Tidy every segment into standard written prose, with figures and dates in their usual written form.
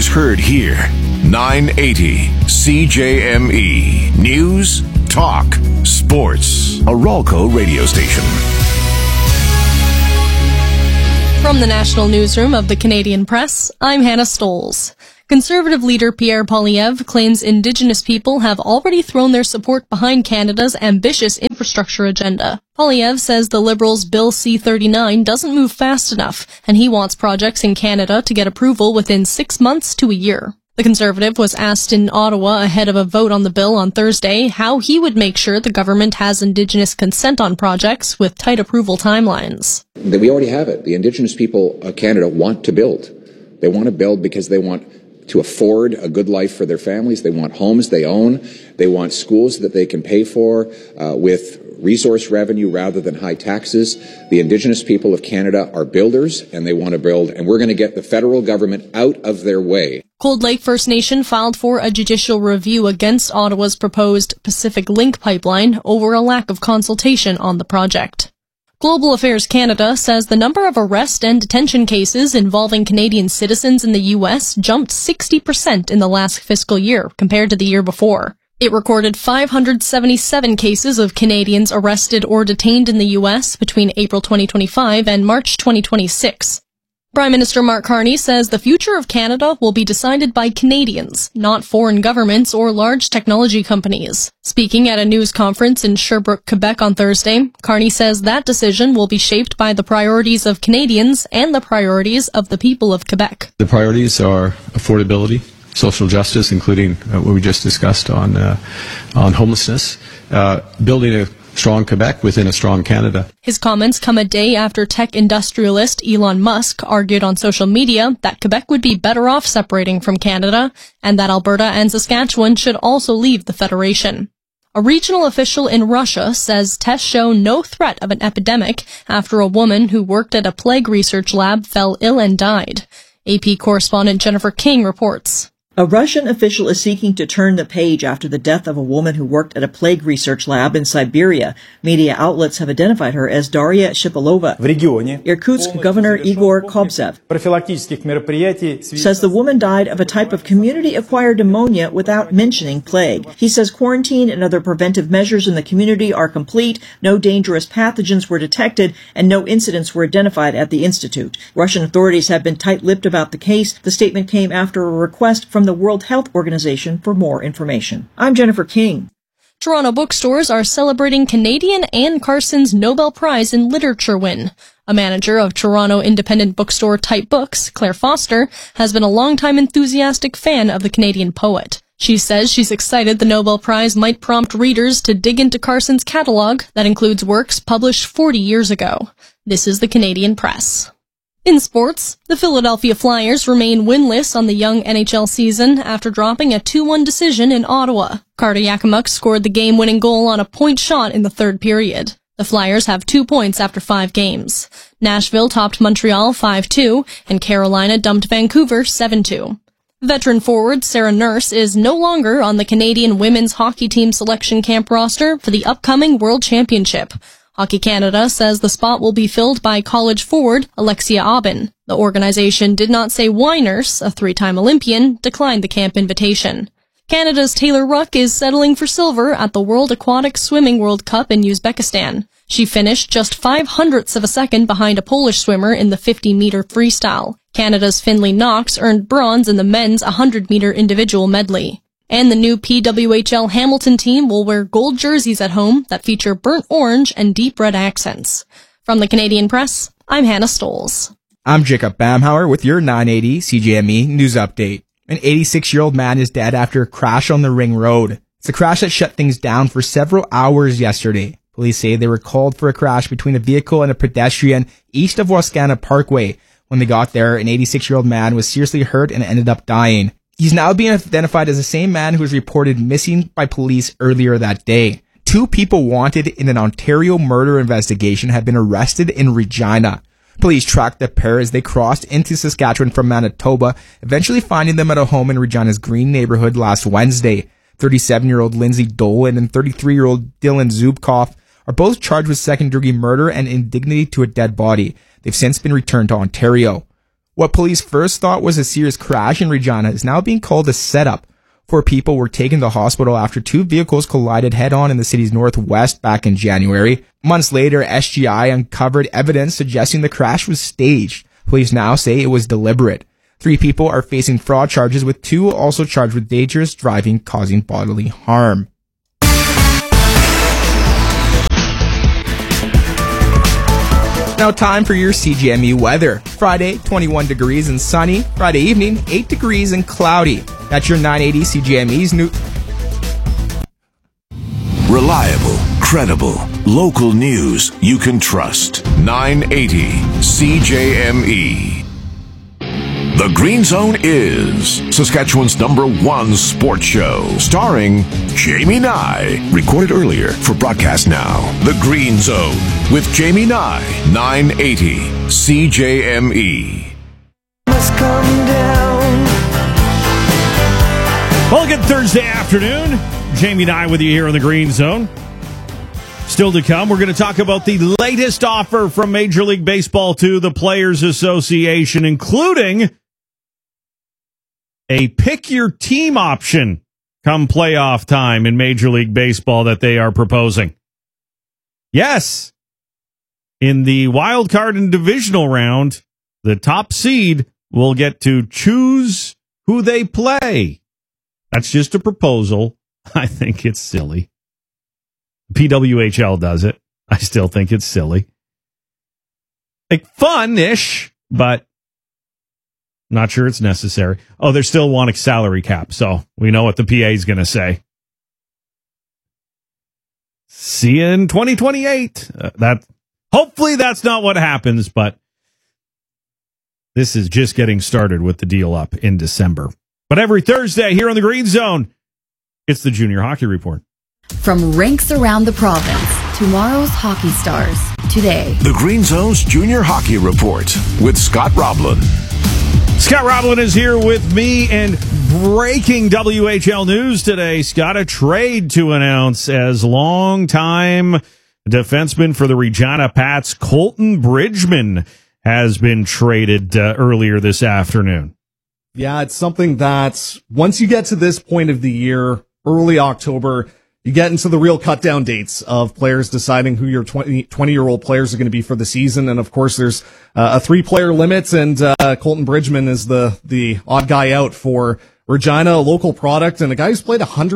is heard here. 980 CJME. News, talk, sports. A Ralco radio station. From the National Newsroom of the Canadian Press, I'm Hannah Stoles. Conservative leader Pierre Poilievre claims Indigenous people have already thrown their support behind Canada's ambitious infrastructure agenda. Poilievre says the Liberals' Bill C-39 doesn't move fast enough, and he wants projects in Canada to get approval within 6 months to a year. The Conservative was asked in Ottawa ahead of a vote on the bill on Thursday how he would make sure the government has Indigenous consent on projects with tight approval timelines. We already have it. The Indigenous people of Canada want to build. They want to build because they want to afford a good life for their families. They want homes they own. They want schools that they can pay for with resource revenue rather than high taxes. The Indigenous people of Canada are builders, and they want to build, and we're going to get the federal government out of their way. Cold Lake First Nation filed for a judicial review against Ottawa's proposed Pacific Link pipeline over a lack of consultation on the project. Global Affairs Canada says the number of arrest and detention cases involving Canadian citizens in the U.S. jumped 60% in the last fiscal year compared to the year before. It recorded 577 cases of Canadians arrested or detained in the U.S. between April 2025 and March 2026. Prime Minister Mark Carney says the future of Canada will be decided by Canadians, not foreign governments or large technology companies. Speaking at a news conference in Sherbrooke, Quebec on Thursday, Carney says that decision will be shaped by the priorities of Canadians and the priorities of the people of Quebec. The priorities are affordability, social justice, including what we just discussed on homelessness, building a strong Quebec within a strong Canada. His comments come a day after tech industrialist Elon Musk argued on social media that Quebec would be better off separating from Canada and that Alberta and Saskatchewan should also leave the Federation. A regional official in Russia says tests show no threat of an epidemic after a woman who worked at a plague research lab fell ill and died. AP correspondent Jennifer King reports. A Russian official is seeking to turn the page after the death of a woman who worked at a plague research lab in Siberia. Media outlets have identified her as Daria Shipilova. Irkutsk Governor Igor Kobzev says the woman died of a type of community-acquired pneumonia without mentioning plague. He says quarantine and other preventive measures in the community are complete, no dangerous pathogens were detected, and no incidents were identified at the institute. Russian authorities have been tight-lipped about the case. The statement came after a request from the World Health Organization for more information. I'm Jennifer King. Toronto bookstores are celebrating Canadian Anne Carson's Nobel Prize in Literature win. A manager of Toronto independent bookstore Type Books, Claire Foster, has been a longtime enthusiastic fan of the Canadian poet. She says she's excited the Nobel Prize might prompt readers to dig into Carson's catalog that includes works published 40 years ago. This is the Canadian Press. In sports, the Philadelphia Flyers remain winless on the young NHL season after dropping a 2-1 decision in Ottawa. Carter Yakimuk scored the game-winning goal on a point shot in the third period. The Flyers have 2 points after 5 games. Nashville topped Montreal 5-2, and Carolina dumped Vancouver 7-2. Veteran forward Sarah Nurse is no longer on the Canadian women's hockey team selection camp roster for the upcoming World Championship. Hockey Canada says the spot will be filled by college forward Alexia Aubin. The organization did not say why Nurse, a 3-time Olympian, declined the camp invitation. Canada's Taylor Ruck is settling for silver at the World Aquatic Swimming World Cup in Uzbekistan. She finished just 0.05 of a second behind a Polish swimmer in the 50-meter freestyle. Canada's Finlay Knox earned bronze in the men's 100-meter individual medley. And the new PWHL Hamilton team will wear gold jerseys at home that feature burnt orange and deep red accents. From the Canadian Press, I'm Hannah Stoles. I'm Jacob Bamhauer with your 980 CJME News Update. An 86-year-old man is dead after a crash on the Ring Road. It's a crash that shut things down for several hours yesterday. Police say they were called for a crash between a vehicle and a pedestrian east of Wascana Parkway. When they got there, an 86-year-old man was seriously hurt and ended up dying. He's now being identified as the same man who was reported missing by police earlier that day. 2 people wanted in an Ontario murder investigation have been arrested in Regina. Police tracked the pair as they crossed into Saskatchewan from Manitoba, eventually finding them at a home in Regina's Green neighborhood last Wednesday. 37-year-old Lindsay Dolan and 33-year-old Dylan Zubkoff are both charged with second-degree murder and indignity to a dead body. They've since been returned to Ontario. What police first thought was a serious crash in Regina is now being called a setup. 4 people were taken to hospital after 2 vehicles collided head-on in the city's northwest back in January. Months later, SGI uncovered evidence suggesting the crash was staged. Police now say it was deliberate. 3 people are facing fraud charges, with 2 also charged with dangerous driving causing bodily harm. Now time for your CJME weather. Friday, 21 degrees and sunny. Friday evening, 8 degrees and cloudy. That's your 980 CJME's new... Reliable, credible, local news you can trust. 980 CJME. The Green Zone is Saskatchewan's #1 sports show, starring Jamie Nye. Recorded earlier for broadcast now. The Green Zone with Jamie Nye, 980 CJME. Must come down. Well, good Thursday afternoon. Jamie Nye with you here in the Green Zone. Still to come, we're going to talk about the latest offer from Major League Baseball to the Players Association, including a pick-your-team option come playoff time in Major League Baseball that they are proposing. Yes, in the wild card and divisional round, the top seed will get to choose who they play. That's just a proposal. I think it's silly. PWHL does it. I still think it's silly. Like, fun-ish, but not sure it's necessary. Oh, they still want a salary cap, so we know what the PA is going to say. See you in 2028. Hopefully that's not what happens, but this is just getting started with the deal up in December. But every Thursday here on the Green Zone, it's the Junior Hockey Report. From rinks around the province, tomorrow's hockey stars today. The Green Zone's Junior Hockey Report with Scott Roblin. Scott Roblin is here with me, and breaking WHL news today, Scott, a trade to announce as longtime defenseman for the Regina Pats, Colton Bridgman, has been traded earlier this afternoon. Yeah, it's something that once you get to this point of the year, early October, you get into the real cut-down dates of players deciding who your 20-year-old players are going to be for the season. And, of course, there's a 3-player limit, and Colton Bridgman is the odd guy out for Regina, a local product, and a guy who's played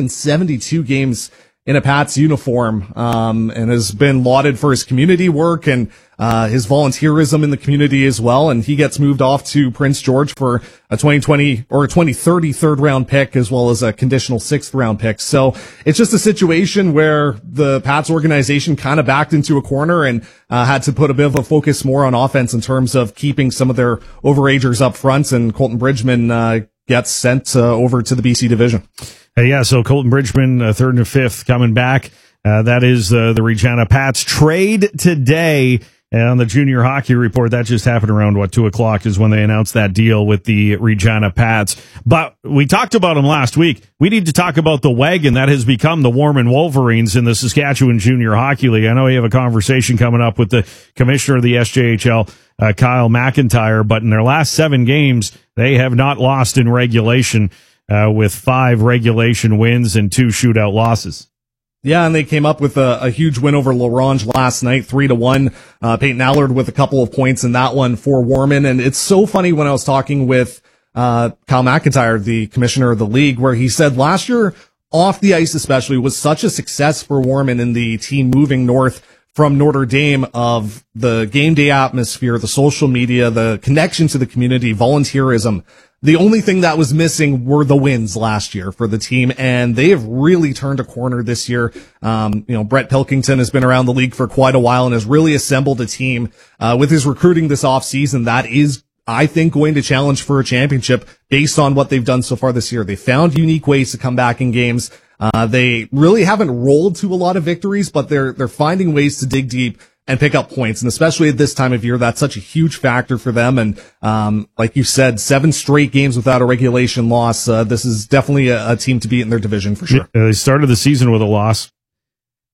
172 games in a Pats uniform, and has been lauded for his community work and his volunteerism in the community as well. And he gets moved off to Prince George for a 2020 or a 2030 third-round pick, as well as a conditional 6th-round pick. So it's just a situation where the Pats organization kind of backed into a corner and had to put a bit of a focus more on offense in terms of keeping some of their overagers up front. And Colton Bridgman gets sent over to the BC division. Yeah, so Colton Bridgman, 3rd and 5th, coming back. That is the Regina Pats trade today. And on the Junior Hockey Report, that just happened around, 2 o'clock is when they announced that deal with the Regina Pats. But we talked about them last week. We need to talk about the wagon that has become the Warman Wolverines in the Saskatchewan Junior Hockey League. I know you have a conversation coming up with the commissioner of the SJHL, Kyle McIntyre, but in their last 7 games, they have not lost in regulation, with 5 regulation wins and 2 shootout losses. Yeah, and they came up with a huge win over L'Orange last night, 3-1. Peyton Allard with a couple of points in that one for Warman. And it's so funny when I was talking with Kyle McIntyre, the commissioner of the league, where he said last year, off the ice especially, was such a success for Warman and the team moving north from Notre Dame, of the game day atmosphere, the social media, the connection to the community, volunteerism. The only thing that was missing were the wins last year for the team, and they have really turned a corner this year. Brett Pilkington has been around the league for quite a while and has really assembled a team with his recruiting this offseason that is, I think, going to challenge for a championship based on what they've done so far this year. They found unique ways to come back in games. They really haven't rolled to a lot of victories, but they're finding ways to dig deep and pick up points. And especially at this time of year, that's such a huge factor for them. And, like you said, 7 straight games without a regulation loss. This is definitely a team to beat in their division for sure. They started the season with a loss,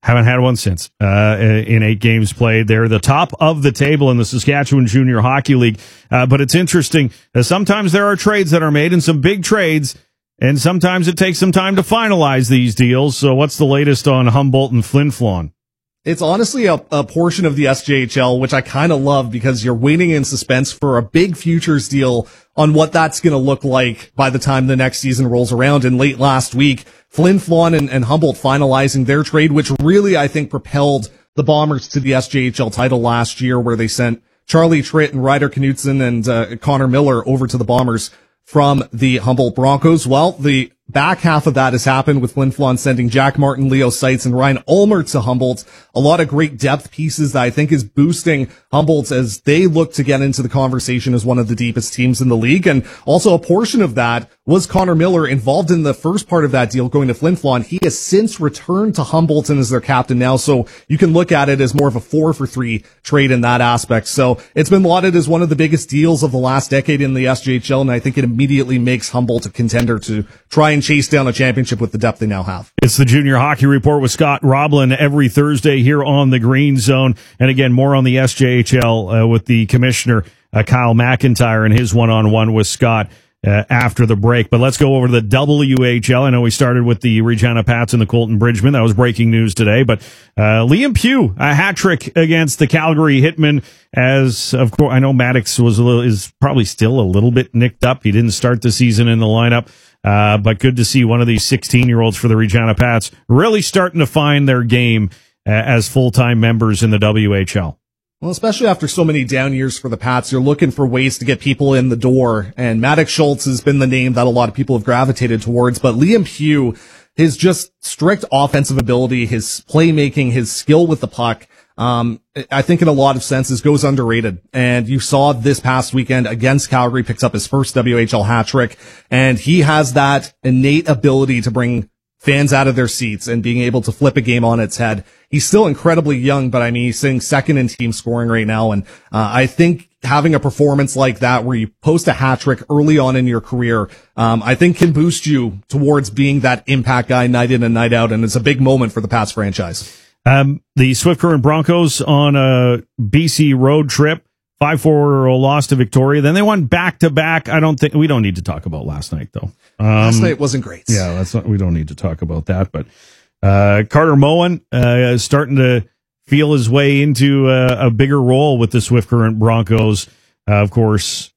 Haven't had one since in 8 games played. They're the top of the table in the Saskatchewan Junior Hockey League. But it's interesting. Sometimes there are trades that are made, and some big trades, and sometimes it takes some time to finalize these deals. So what's the latest on Humboldt and Flin Flon? It's honestly a portion of the SJHL, which I kind of love because you're waiting in suspense for a big futures deal on what that's going to look like by the time the next season rolls around. And late last week, Flin Flon and Humboldt finalizing their trade, which really, I think, propelled the Bombers to the SJHL title last year, where they sent Charlie Tritt and Ryder Knutson and Connor Miller over to the Bombers from the Humboldt Broncos. Well, the back half of that has happened with Flin Flon sending Jack Martin, Leo Seitz, and Ryan Ulmer to Humboldt. A lot of great depth pieces that I think is boosting Humboldt as they look to get into the conversation as one of the deepest teams in the league. And also a portion of that was Connor Miller involved in the first part of that deal going to Flin Flon. He has since returned to Humboldt and is their captain now. So you can look at it as more of a 4-for-3 trade in that aspect. So it's been lauded as one of the biggest deals of the last decade in the SJHL. And I think it immediately makes Humboldt a contender to try and chase down a championship with the depth they now have. It's the Junior Hockey Report with Scott Roblin every Thursday here on the Green Zone. And again, more on the SJHL with the commissioner, Kyle McIntyre, and his one-on-one with Scott after the break. But let's go over to the WHL. I know we started with the Regina Pats and the Colton Bridgman. That was breaking news today. But Liam Pugh, a hat trick against the Calgary Hitmen. As of course, I know Maddox is probably still a little bit nicked up. He didn't start the season in the lineup. But good to see one of these 16-year-olds for the Regina Pats really starting to find their game as full-time members in the WHL. Well, especially after so many down years for the Pats, you're looking for ways to get people in the door. And Maddox Schultz has been the name that a lot of people have gravitated towards. But Liam Pugh, his just strict offensive ability, his playmaking, his skill with the puck, I think in a lot of senses goes underrated. And you saw this past weekend against Calgary, picks up his first WHL hat trick. And he has that innate ability to bring fans out of their seats and being able to flip a game on its head. He's still incredibly young, but I mean, he's sitting second in team scoring right now. And I think having a performance like that where you post a hat trick early on in your career, I think can boost you towards being that impact guy night in and night out. And it's a big moment for the Pats franchise. The Swift Current Broncos on a BC road trip, 5-4 loss to Victoria. Then they won back-to-back. We don't need to talk about last night, though. Last night wasn't great. Yeah, we don't need to talk about that. But Carter Moen starting to feel his way into a bigger role with the Swift Current Broncos. Of course,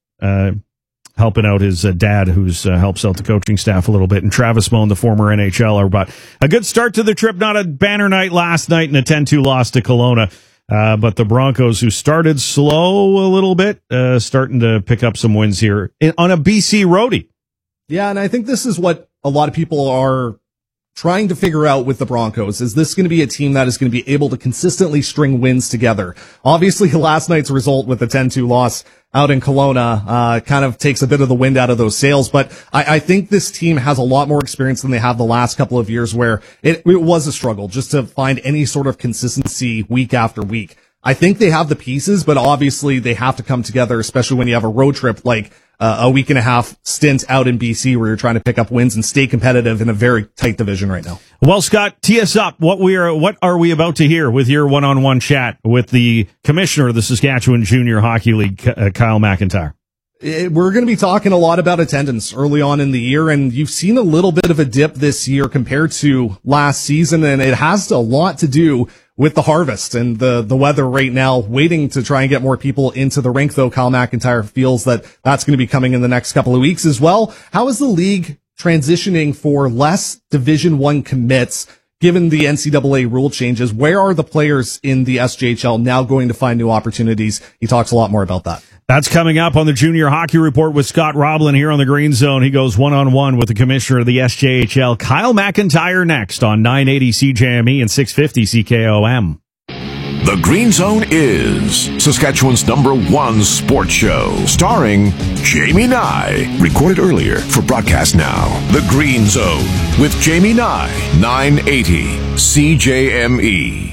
helping out his dad, who's helps out the coaching staff a little bit, and Travis Moen, the former NHLer. But a good start to the trip. Not a banner night last night and a 10-2 loss to Kelowna. But the Broncos, who started slow a little bit, starting to pick up some wins here on a BC roadie. Yeah, and I think this is what a lot of people are trying to figure out with the Broncos. Is this going to be a team that is going to be able to consistently string wins together? Obviously, last night's result with the 10-2 loss out in Kelowna kind of takes a bit of the wind out of those sails. But I think this team has a lot more experience than they have the last couple of years, where it was a struggle just to find any sort of consistency week after week. I think they have the pieces, but obviously they have to come together, especially when you have a road trip like a week and a half stint out in BC where you're trying to pick up wins and stay competitive in a very tight division right now. Well, Scott, tee us up. What are we about to hear with your one-on-one chat with the commissioner of the Saskatchewan Junior Hockey League, Kyle McIntyre? We're going to be talking a lot about attendance early on in the year, and you've seen a little bit of a dip this year compared to last season, and it has a lot to do with the harvest and the weather right now, waiting to try and get more people into the rink, though Kyle McIntyre feels that that's going to be coming in the next couple of weeks as well. How is the league transitioning for less Division I commits, given the NCAA rule changes? Where are the players in the SJHL now going to find new opportunities? He talks a lot more about that. That's coming up on the Junior Hockey Report with Scott Roblin here on the Green Zone. He goes one-on-one with the commissioner of the SJHL, Kyle McIntyre, next on 980 CJME and 650 CKOM. The Green Zone is Saskatchewan's #1 sports show, starring Jamie Nye. Recorded earlier for broadcast now. The Green Zone with Jamie Nye, 980 CJME.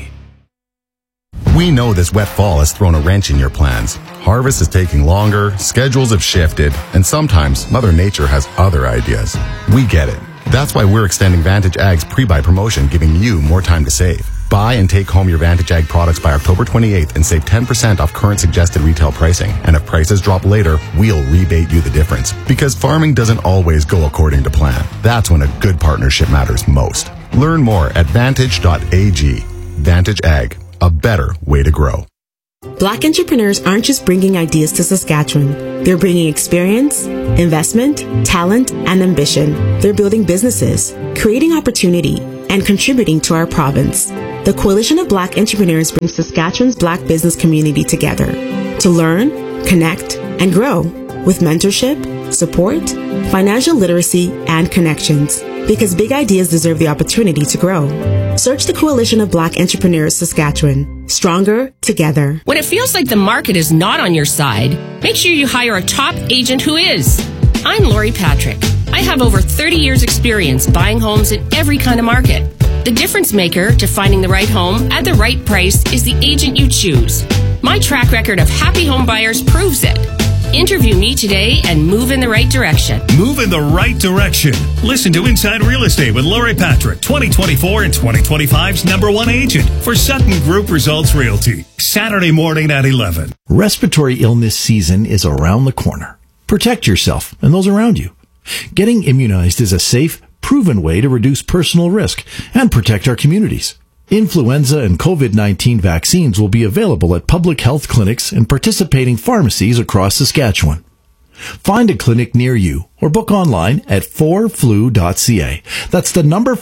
We know this wet fall has thrown a wrench in your plans. Harvest is taking longer, schedules have shifted, and sometimes Mother Nature has other ideas. We get it. That's why we're extending Vantage Ag's pre-buy promotion, giving you more time to save. Buy and take home your Vantage Ag products by October 28th and save 10% off current suggested retail pricing. And if prices drop later, we'll rebate you the difference. Because farming doesn't always go according to plan. That's when a good partnership matters most. Learn more at vantage.ag. Vantage Ag, a better way to grow. Black entrepreneurs aren't just bringing ideas to Saskatchewan. They're bringing experience, investment, talent, and ambition. They're building businesses, creating opportunity, and contributing to our province. The Coalition of Black Entrepreneurs brings Saskatchewan's Black business community together to learn, connect, and grow with mentorship, support, financial literacy, and connections. Because big ideas deserve the opportunity to grow. Search the Coalition of Black Entrepreneurs Saskatchewan. Stronger together. When it feels like the market is not on your side, make sure you hire a top agent who is. I'm Lori Patrick. I have over 30 years experience buying homes in every kind of market. The difference maker to finding the right home at the right price is the agent you choose. My track record of happy home buyers proves it. Interview me today and move in the right direction. Move in the right direction. Listen to Inside Real Estate with Lori Patrick, 2024 and 2025's #1 agent for Sutton Group Results Realty. Saturday morning at 11. Respiratory illness season is around the corner. Protect yourself and those around you. Getting immunized is a safe, proven way to reduce personal risk and protect our communities. Influenza and COVID-19 vaccines will be available at public health clinics and participating pharmacies across Saskatchewan. Find a clinic near you or book online at 4flu.ca. That's the number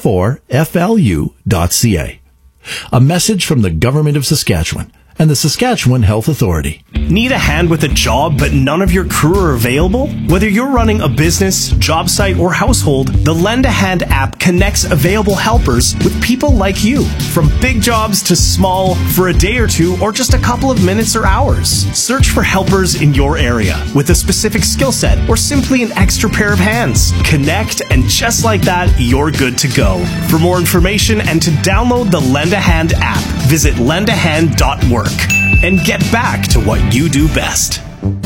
4flu.ca. A message from the Government of Saskatchewan and the Saskatchewan Health Authority. Need a hand with a job, but none of your crew are available? Whether you're running a business, job site, or household, the Lend a Hand app connects available helpers with people like you. From big jobs to small, for a day or two, or just a couple of minutes or hours. Search for helpers in your area with a specific skill set or simply an extra pair of hands. Connect, and just like that, you're good to go. For more information and to download the Lend a Hand app, visit lendahand.work. And get back to what you do best.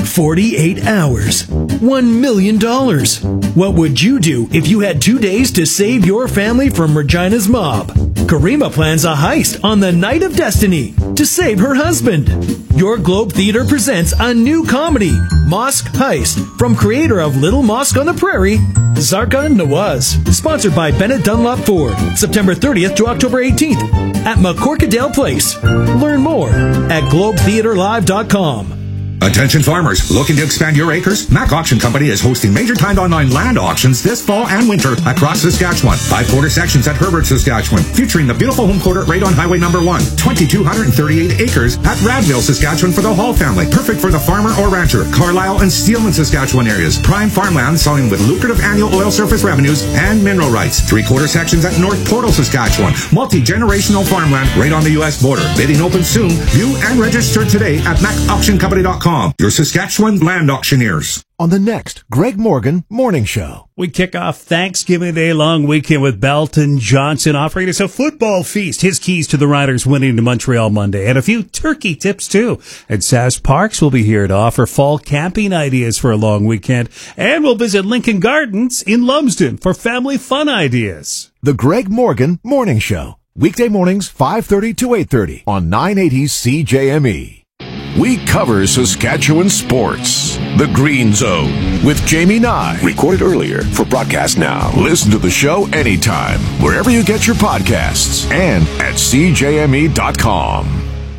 48 hours. $1 million. What would you do if you had 2 days to save your family from Regina's mob? Karima plans a heist on the Night of Destiny to save her husband. Your Globe Theatre presents a new comedy, Mosque Heist, from creator of Little Mosque on the Prairie, Zarka Nawaz. Sponsored by Bennett Dunlop Ford. September 30th to October 18th at McCorkadale Place. Learn more at globetheaterlive.com. Attention farmers, looking to expand your acres? Mac Auction Company is hosting major timed online land auctions this fall and winter across Saskatchewan. 5 quarter sections at Herbert, Saskatchewan, featuring the beautiful home quarter right on Highway number 1. 2,238 acres at Radville, Saskatchewan for the Hall family. Perfect for the farmer or rancher. Carlisle and Steelman, Saskatchewan areas. Prime farmland selling with lucrative annual oil surface revenues and mineral rights. 3 quarter sections at North Portal, Saskatchewan. Multi-generational farmland right on the U.S. border. Bidding open soon. View and register today at MacAuctionCompany.com. Your Saskatchewan land auctioneers. On the next Greg Morgan Morning Show. We kick off Thanksgiving Day long weekend with Belton Johnson offering us a football feast. His keys to the Riders winning to Montreal Monday. And a few turkey tips, too. And Sask Parks will be here to offer fall camping ideas for a long weekend. And we'll visit Lincoln Gardens in Lumsden for family fun ideas. The Greg Morgan Morning Show. Weekday mornings, 5:30 to 8:30 on 980 CJME. We cover Saskatchewan sports. The Green Zone with Jamie Nye. Recorded earlier for broadcast now. Listen to the show anytime, wherever you get your podcasts, and at CJME.com.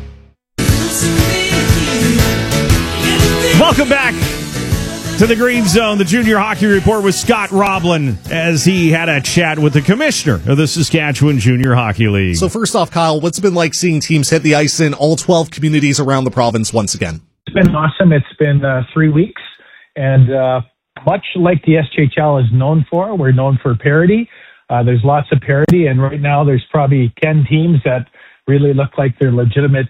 Welcome back to the Green Zone, the Junior Hockey Report with Scott Roblin, as he had a chat with the commissioner of the Saskatchewan Junior Hockey League. So first off, Kyle, what's it been like seeing teams hit the ice in all 12 communities around the province once again? It's been awesome. It's been 3 weeks, and much like the SJHL is known for, we're known for parity. There's lots of parity, and right now there's probably 10 teams that really look like they're legitimate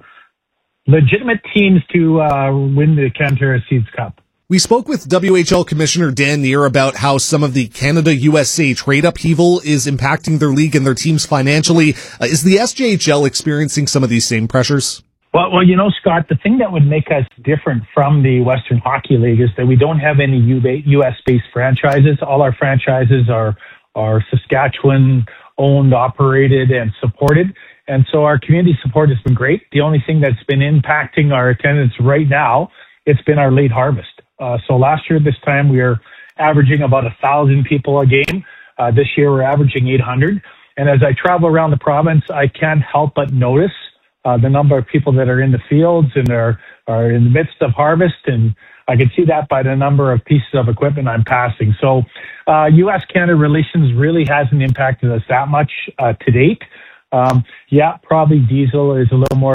teams to win the Cantera Seeds Cup. We spoke with WHL Commissioner Dan Neer about how some of the Canada-USA trade upheaval is impacting their league and their teams financially. Is the SJHL experiencing some of these same pressures? Well, you know, Scott, the thing that would make us different from the Western Hockey League is that we don't have any U.S.-based franchises. All our franchises are Saskatchewan-owned, operated, and supported. And so our community support has been great. The only thing that's been impacting our attendance right now, it's been our late harvest. So last year, this time, we were averaging about 1,000 people a game. This year, we're averaging 800. And as I travel around the province, I can't help but notice the number of people that are in the fields and are in the midst of harvest. And I can see that by the number of pieces of equipment I'm passing. So U.S.-Canada relations really hasn't impacted us that much to date. Probably diesel is a little more